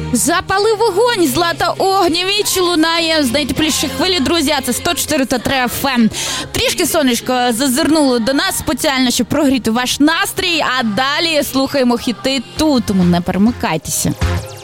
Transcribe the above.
Запали вогонь, Злата Огнєвіч лунає з найтепліших хвилі, друзі, а це 104.3 FM. Трішки сонечко зазирнуло до нас спеціально, щоб прогріти ваш настрій, а далі слухаємо хіти тут, тому не перемикайтеся.